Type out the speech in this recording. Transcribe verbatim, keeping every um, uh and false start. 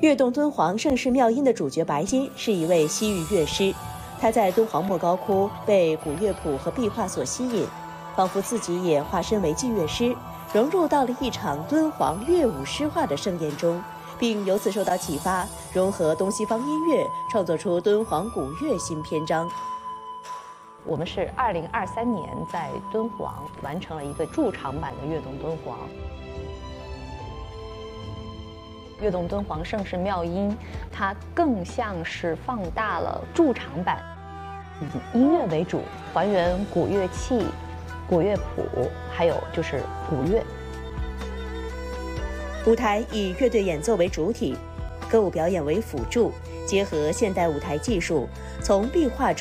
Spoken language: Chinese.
跃动敦煌盛世妙音的主角白金是一位西域乐师，他在敦煌莫高窟被古乐谱和壁画所吸引，仿佛自己也化身为祭乐师，融入到了一场敦煌乐舞诗画的盛宴中，并由此受到启发，融合东西方音乐，创作出敦煌古乐新篇章。 我们是二零二三年在敦煌完成了一个驻场版的《跃动敦煌》。《跃动敦煌盛世妙音》，它更像是放大了驻场版，以音乐为主，还原古乐器、古乐谱，还有就是古乐。 舞台以乐队演奏为主体，歌舞表演为辅助，结合现代舞台技术，从壁画中